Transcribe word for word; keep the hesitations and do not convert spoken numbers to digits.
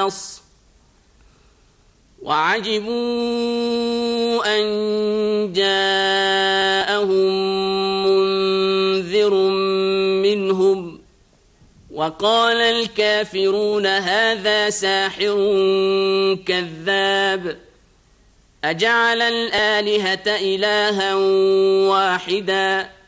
القصص وعجبوا أن جاءهم منذر منهم وقال الكافرون هذا ساحر كذاب أجعل الآلهة إلها واحدا